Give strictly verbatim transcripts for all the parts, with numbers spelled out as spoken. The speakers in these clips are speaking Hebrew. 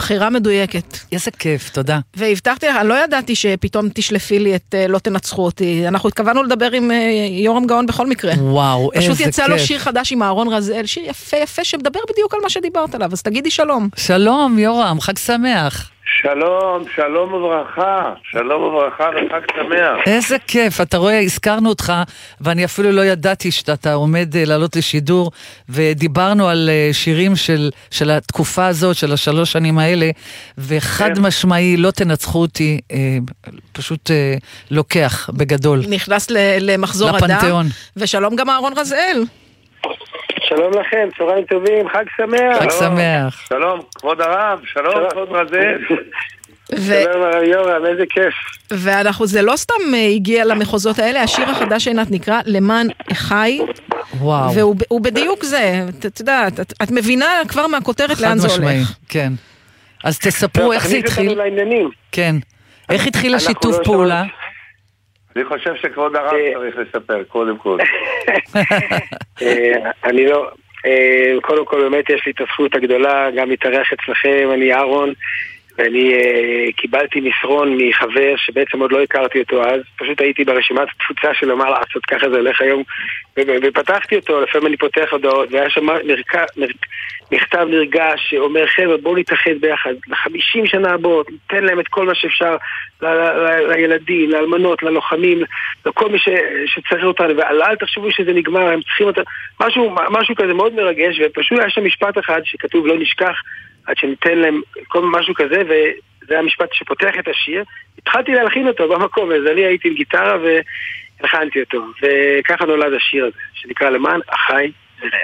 בחירה מדויקת. איזה כיף, תודה. והבטחתי לך, אני לא ידעתי שפתאום תשלפי לי את לא תנצחו אותי. אנחנו התכוונו לדבר עם יורם גאון בכל מקרה. וואו, איזה כיף. פשוט יצא לו שיר חדש עם אהרון רזאל, שיר יפה יפה שמדבר בדיוק על מה שדיברת עליו, אז תגידי שלום. שלום יורם, חג שמח. שלום, שלום וברכה, שלום וברכה וחג שמח. איזה כיף, אתה רואה, הזכרנו אותך, ואני אפילו לא ידעתי שאתה עומד לעלות לשידור, ודיברנו על שירים של, של התקופה הזאת, של השלוש שנים האלה, וחד כן. משמעי, לא תנצחו אותי, פשוט לוקח בגדול. נכנס למחזור לפנתיאון. אדם, ושלום גם אהרון רזאל. שלום לכם, צהריים טובים, חג שמח. חג שמח. שלום, כבוד הרב, שלום, כבוד רזאל. שלום הרב יורם, איזה כיף. ואנחנו, זה לא סתם הגיע למחוזות האלה, השיר החדש עינת נקרא למען אחי. וואו. והוא בדיוק זה, את יודעת, את מבינה כבר מהכותרת לאן זה הולך. כן. אז תספרו איך זה התחיל. כן. איך התחיל השיתוף פעולה? אני חושב שכבוד הרב צריך לספר, קודם כל. אני לא, קודם כל באמת יש לי את הזכות הגדולה, גם להתארח אצלכם, אני אהרון, ואני קיבלתי מסרון מחבר שבעצם עוד לא הכרתי אותו אז, פשוט הייתי ברשימת התפוצה שלו, מה לעשות, ככה זה הולך היום, ופתחתי אותו, לפעמים אני פותח הודעות, והיה שם מכתב נרגש שאומר, חבר'ה, בואו נתאחד ביחד, לחמישים שנה הבאות, ניתן להם את כל מה שאפשר לילדים, לאלמנות, ללוחמים, לכל מי שצריך אותנו, ואל תחשבו שזה נגמר, הם צריכים אותנו, משהו, משהו כזה מאוד מרגש, ופשוט היה שם משפט אחד שכתוב, לא נשכח, עד שניתן להם כל משהו כזה, וזה המשפט שפותח את השיר. התחלתי להלחין אותו במקום, אז אני הייתי עם גיטרה והלחנתי אותו, וככה נולד השיר הזה, שנקרא למען אחי ורעי.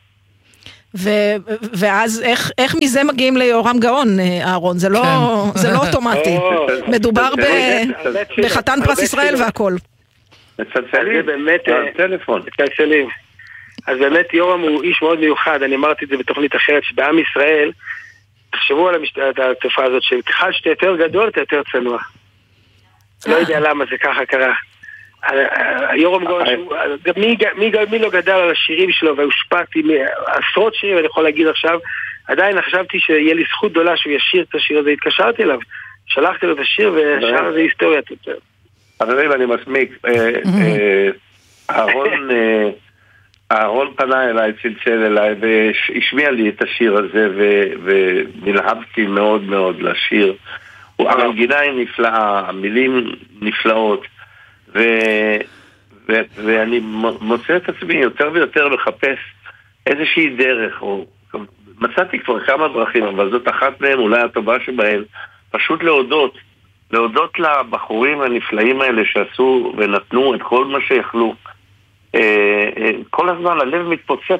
ו- ואז איך, איך מזה מגיעים ליורם גאון, אהרון? זה לא, זה לא אוטומטי. מדובר ב- בחתן פרס ישראל והכל. מצלצלים, טלפון. מצלצלים. אז באמת יורם הוא איש מאוד מיוחד, אני אמרתי את זה בתוכנית אחרת, שבעם ישראל, תחשבו על התופעה הזאת, שככל שאתה יותר גדול, אתה יותר צנוע. לא יודע למה זה ככה קרה. יורם גאון, מי לא גדל על השירים שלו, והושפעתי מעשרות שירים, אני יכול להגיד עכשיו, עדיין חשבתי שיהיה לי זכות גדולה שהוא ישיר את השיר הזה, התקשרתי אליו, שלחתי לו את השיר, והשאר הזה היסטוריה. חברים, אני מסמיק. אהרון... אהרון פנה אליי, צלצל אליי, והשמיע לי את השיר הזה, ונלהבתי מאוד מאוד לשיר. המנגינה היא נפלאה, המילים נפלאות, ואני מוצא את עצמי יותר ויותר לחפש איזושהי דרך, מצאתי כבר כמה דרכים, אבל זאת אחת מהן, אולי הטובה שבהן, פשוט להודות, להודות לבחורים הנפלאים האלה שעשו ונתנו את כל מה שיכלו. כל הזמן הלב מתפוצץ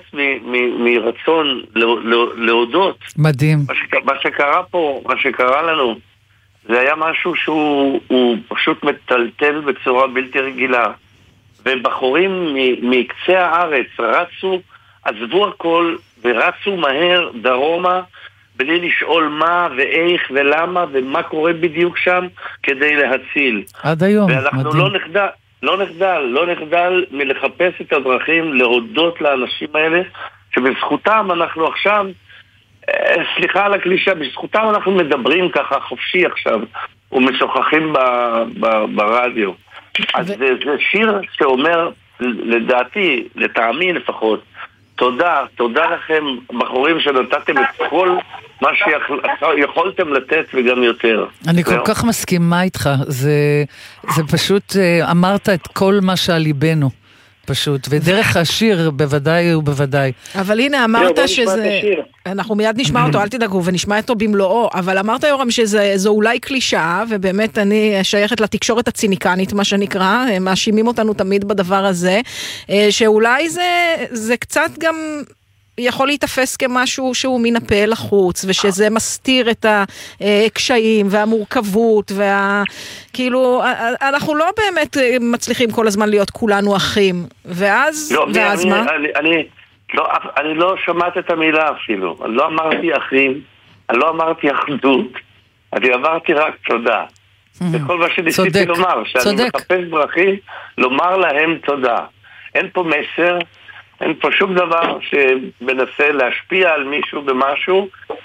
מרצון להודות. מדהים. מה שקרה פה, מה שקרה לנו, זה היה משהו שהוא פשוט מטלטל בצורה בלתי רגילה. ובחורים מקצה הארץ רצו, עזבו הכל ורצו מהר דרומה, בלי לשאול מה ואיך ולמה ומה קורה בדיוק שם כדי להציל. עד היום, ואנחנו מדהים. לא נחדל, לא נחדל, לא נחדל מלחפש את הדרכים, להודות לאנשים האלה, שבזכותם אנחנו עכשיו, סליחה על הקלישה, בזכותם אנחנו מדברים ככה חופשי עכשיו, ומשוחחים ב, ב, ברדיו. אז זה, זה שיר שאומר, לדעתי, לטעמי לפחות, תודה, תודה לכם, בחורים שנתתם את כל מה שיכולתם לתת וגם יותר. אני כל כך מסכימה איתך, זה, זה פשוט, אמרת את כל מה שעל ליבנו, פשוט, ודרך השיר בוודאי ובוודאי. אבל הנה, אמרת שזה, אנחנו מיד נשמע אותו, אל תדאגו, ונשמע אותו במלואו, אבל אמרת יורם שזו אולי קלישאה, ובאמת אני שייכת לתקשורת הציניקנית, מה שנקרא, הם מאשימים אותנו תמיד בדבר הזה, שאולי זה, זה קצת גם יכול להתאפס כמשהו שהוא מן הפה לחוץ, ושזה מסתיר את הקשיים והמורכבות, וה... כאילו, אנחנו לא באמת מצליחים כל הזמן להיות כולנו אחים, ואז, לא, ואז אני, מה? אני, אני, לא, אני לא שמעת את המילה אפילו, אני לא אמרתי אחים, אני לא אמרתי אחדות, אני אמרתי רק תודה. זה כל מה שניסיתי לומר, שאני מחפש דרכים, לומר להם תודה. אין פה מסר, אין פה שום דבר שמנסה להשפיע על מישהו במשהו,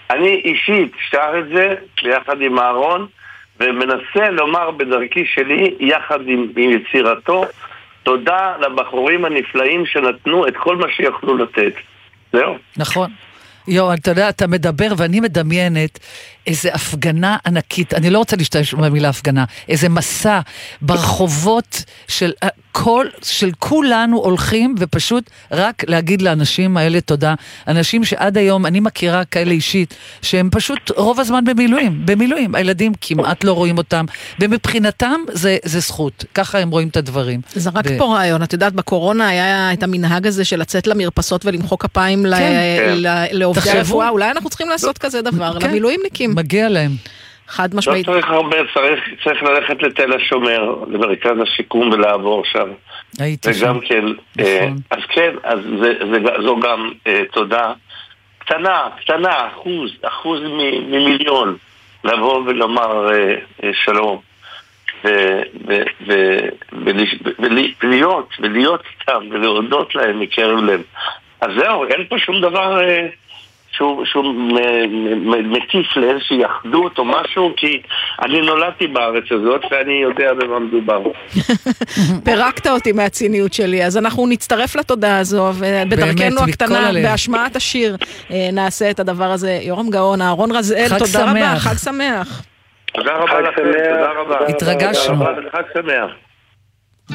אני אישית שר את זה ביחד עם אהרון, ומנסה לומר בדרכי שלי, יחד עם, עם יצירתו, תודה לבחורים הנפלאים שנתנו את כל מה שיכולו לתת. זהו. נכון. יו, אתה יודע, אתה מדבר ואני מדמיינת איזה הפגנה ענקית, אני לא רוצה להשתמש במילה הפגנה, איזה מסע ברחובות של כל, של כולנו הולכים, ופשוט רק להגיד לאנשים האלה תודה. אנשים שעד היום, אני מכירה כאלה אישית, שהם פשוט רוב הזמן במילואים, במילואים. הילדים כמעט לא רואים אותם, ומבחינתם זה, זה זכות. ככה הם רואים את הדברים. זה רק ו... פה רעיון. את יודעת, בקורונה היה את המנהג הזה של לצאת למרפסות ולמחוא כפיים כן, ל... כן. ל... לעובדי הרפואה. אולי אנחנו צריכים לעשות כזה דבר, כן. למילואימניקים. מגיע להם. חד משמעית. לא צריך הרבה, צריך, צריך ללכת לתל השומר, למרכז השיקום ולעבור שם. הייתי שם. וגם כן, אה, אז כן, אז זה, זה, זו גם אה, תודה קטנה, קטנה, אחוז, אחוז מ, ממיליון, לבוא ולומר אה, אה, שלום. ו, ו, ו, ולהיות, ולהיות סתם, ולהודות להם מקרב לב. אז זהו, אין פה שום דבר... אה, שהוא, שהוא מטיף לאיזושהי אחדות או משהו, כי אני נולדתי בארץ הזאת ואני יודע במה מדובר. פירקת אותי מהציניות שלי, אז אנחנו נצטרף לתודה הזו, ובדרכנו הקטנה, בהשמעת השיר, נעשה את הדבר הזה. יורם גאון, אהרון רזאל, תודה רבה, חג שמח. תודה רבה לכם, תודה רבה. התרגשנו. חג שמח.